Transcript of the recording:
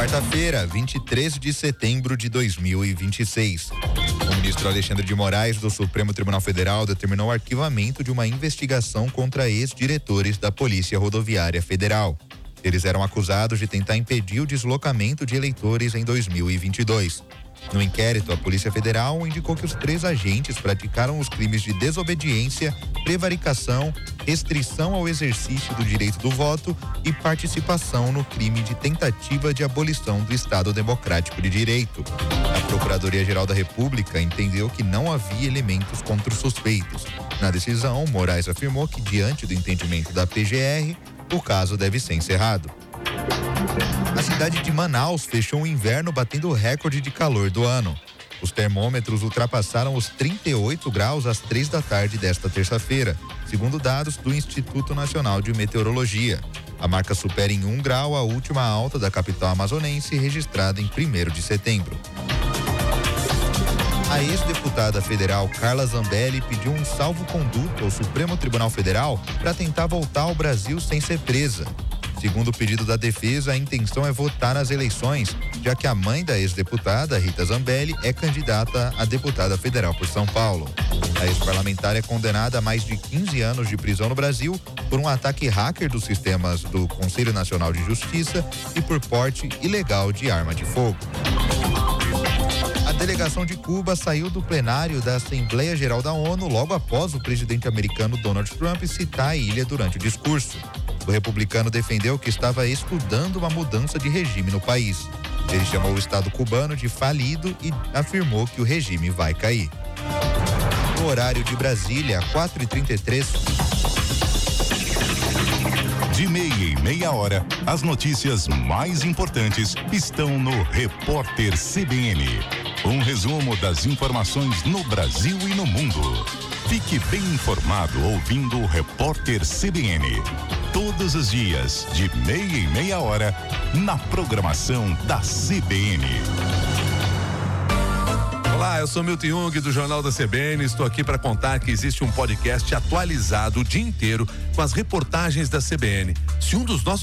Quarta-feira, 23 de setembro de 2026. O ministro Alexandre de Moraes, do Supremo Tribunal Federal, determinou o arquivamento de uma investigação contra ex-diretores da Polícia Rodoviária Federal. Eles eram acusados de tentar impedir o deslocamento de eleitores em 2022. No inquérito, a Polícia Federal indicou que os 3 agentes praticaram os crimes de desobediência, prevaricação, restrição ao exercício do direito do voto e participação no crime de tentativa de abolição do Estado Democrático de Direito. A Procuradoria-Geral da República entendeu que não havia elementos contra os suspeitos. Na decisão, Moraes afirmou que, diante do entendimento da PGR, o caso deve ser encerrado. A cidade de Manaus fechou o inverno batendo o recorde de calor do ano. Os termômetros ultrapassaram os 38 graus às 3 da tarde desta terça-feira, segundo dados do Instituto Nacional de Meteorologia. A marca supera em 1 grau a última alta da capital amazonense, registrada em 1º de setembro. A ex-deputada federal Carla Zambelli pediu um salvo-conduto ao Supremo Tribunal Federal para tentar voltar ao Brasil sem ser presa. Segundo o pedido da defesa, a intenção é votar nas eleições, já que a mãe da ex-deputada, Rita Zambelli, é candidata a deputada federal por São Paulo. A ex-parlamentar é condenada a mais de 15 anos de prisão no Brasil por um ataque hacker dos sistemas do Conselho Nacional de Justiça e por porte ilegal de arma de fogo. A delegação de Cuba saiu do plenário da Assembleia Geral da ONU logo após o presidente americano Donald Trump citar a ilha durante o discurso. O republicano defendeu que estava estudando uma mudança de regime no país. Ele chamou o Estado cubano de falido e afirmou que o regime vai cair. No horário de Brasília, 4h33. De meia em meia hora, as notícias mais importantes estão no Repórter CBN. Um resumo das informações no Brasil e no mundo. Fique bem informado ouvindo o Repórter CBN. Todos os dias, de meia em meia hora, na programação da CBN. Olá, eu sou Milton Jung do Jornal da CBN. Estou aqui para contar que existe um podcast atualizado o dia inteiro com as reportagens da CBN. Se um dos nossos